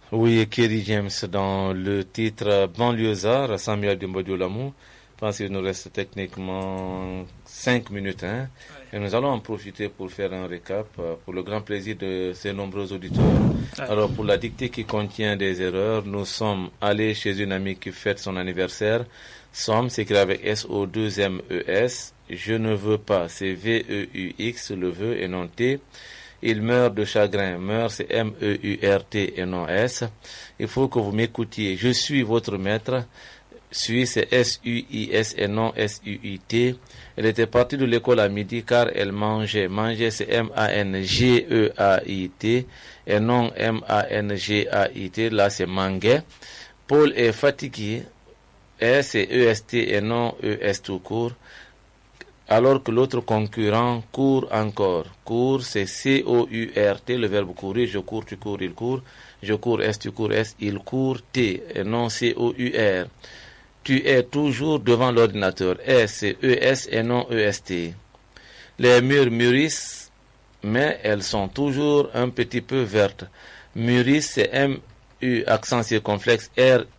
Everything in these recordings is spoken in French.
Oui, Kerry James dans le titre Banlieusard, Samuel Dimbodio-Lamou. Je pense qu'il nous reste techniquement 5 minutes. Ouais. Et nous allons en profiter pour faire un récap pour le grand plaisir de ces nombreux auditeurs. Ouais. Alors, pour la dictée qui contient des erreurs, nous sommes allés chez une amie qui fête son anniversaire. Somme, c'est écrit avec S-O-2-M-E-S. Je ne veux pas, c'est V-E-U-X, le veut et non T. Il meurt de chagrin. Meurt, c'est M-E-U-R-T et non S. Il faut que vous m'écoutiez. Je suis votre maître. Suis, c'est S-U-I-S et non S-U-I-T. Elle était partie de l'école à midi car elle mangeait. Manger, c'est M-A-N-G-E-A-I-T et non M-A-N-G-A-I-T. Là, c'est manguait. Paul est fatigué. S, c'est E-S-T et non E-S tout court. Alors que l'autre concurrent court encore. Court, c'est C-O-U-R-T, le verbe courir. Je cours, tu cours, il court. Je cours, S, tu cours, S. Il court, T, et non C-O-U-R. Tu es toujours devant l'ordinateur. S, c'est E-S et non E-S-T. Les mûres mûrissent, mais elles sont toujours un petit peu vertes. Mûrissent, c'est M-U, accent circonflexe,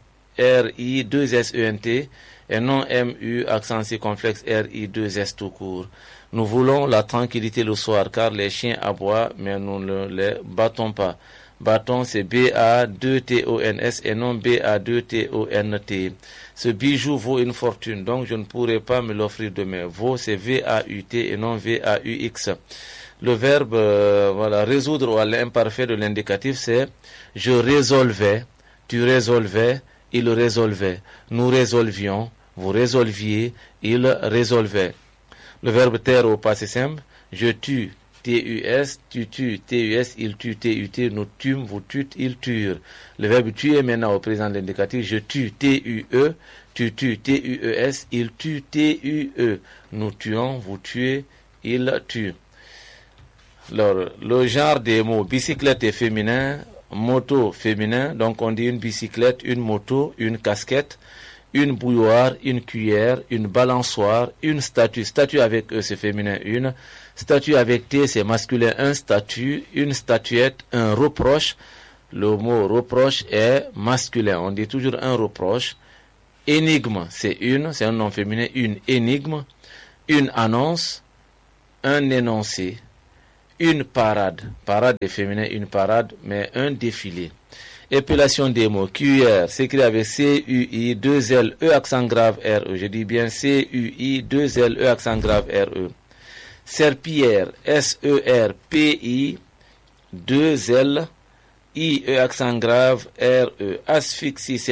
R-I, 2-S-E-N-T. Et non M-U, accent circonflexe, R-I-2-S tout court. Nous voulons la tranquillité le soir, car les chiens aboient, mais nous ne les battons pas. Bâton, c'est B-A-2-T-O-N-S et non B-A-2-T-O-N-T. Ce bijou vaut une fortune, donc je ne pourrai pas me l'offrir demain. Vaut, c'est V-A-U-T et non V-A-U-X. Le verbe, résoudre à l'imparfait de l'indicatif, c'est je résolvais, tu résolvais, il résolvait, nous résolvions, vous résolviez, il résolvait. Le verbe taire au passé simple, je tue, T-U-S, tu tues, T-U-S, il tue, T-U-T, nous tumes, vous tuent, il tuent. Le verbe tuer maintenant au présent de l'indicatif, je tue, T-U-E, tu tues, T-U-E-S, il tue, T-U-E. Nous tuons, vous tuez, il tue. Alors, le genre des mots, bicyclette est féminin, moto féminin, donc on dit une bicyclette, une moto, une casquette, une bouilloire, une cuillère, une balançoire, une statue. Statue avec E, c'est féminin, une. Statue avec T, c'est masculin, un statut, une statuette, un reproche. Le mot reproche est masculin. On dit toujours un reproche. Énigme, c'est un nom féminin, une énigme. Une annonce, un énoncé. Une parade. Parade est féminin, une parade, mais un défilé. Épellation des mots. Cuillère, s'écrit avec C-U-I, 2-L, E, accent grave, R-E. Je dis bien C-U-I, 2-L, E, accent grave, R-E. Serpillière, S-E-R-P-I, 2-L, I, E, accent grave, R-E. Asphyxie, c'est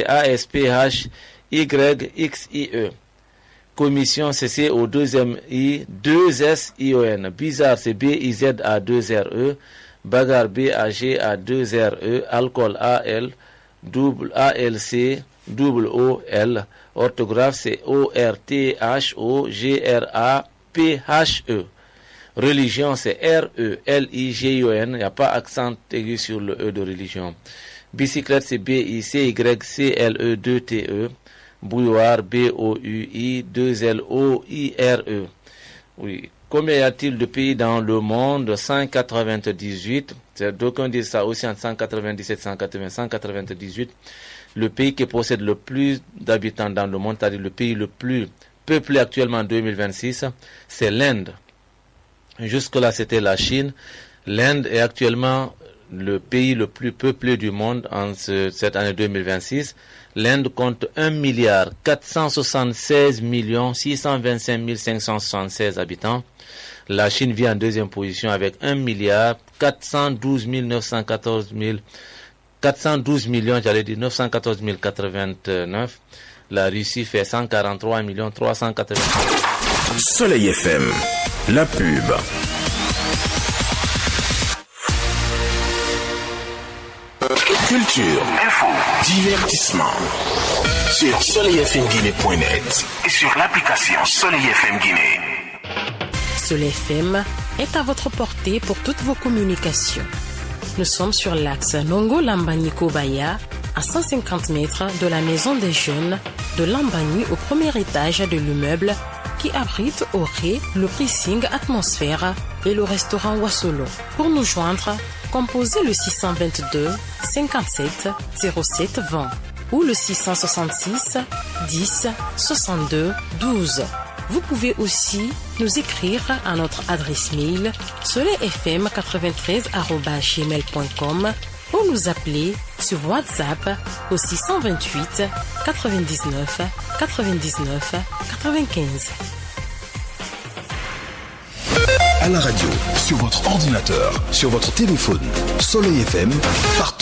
A-S-P-H-Y-X-I-E. Commission, c'est C-O-2-M-I, 2-S-I-O-N. Bizarre, c'est B-I-Z-A-2-R-E. Bagarre, B-A-G-A-2-R-E. Alcool, A-L, double A-L-C, double O-L. Orthographe, c'est O-R-T-H-O-G-R-A-P-H-E. Religion, c'est R-E-L-I-G-I-O-N. Il n'y a pas accent aigu sur le E de religion. Bicyclette, c'est B-I-C-Y-C-L-E-2-T-E. Bouilloire, B-O-U-I-2-L-O-I-R-E. Oui. Combien y a-t-il de pays dans le monde? 198. D'aucuns disent ça aussi en 197, 180, 198. Le pays qui possède le plus d'habitants dans le monde, c'est-à-dire le pays le plus peuplé actuellement en 2026, c'est l'Inde. Jusque-là, c'était la Chine. L'Inde est actuellement le pays le plus peuplé du monde en cette année 2026. L'Inde compte 1,476,625,576 habitants. La Chine vient en deuxième position avec 1,412,914,089. La Russie fait 143,380,000. Soleil FM, la pub. Culture, info, divertissement. Sur soleilfmguinée.net et sur l'application Soleil FM Guinée. Soleil FM est à votre portée pour toutes vos communications. Nous sommes sur l'axe Nongo-Lambani-Kobaya, à 150 mètres de la maison des jeunes de Lambani au premier étage de l'immeuble qui abrite au rez le pricing Atmosphère et le restaurant Wassolo. Pour nous joindre, composez le 622 57 07 20 ou le 666 10 62 12. Vous pouvez aussi nous écrire à notre adresse mail soleilfm93@gmail.com ou nous appeler sur WhatsApp au 628 99 99 95. À la radio, sur votre ordinateur, sur votre téléphone, Soleil FM, partout.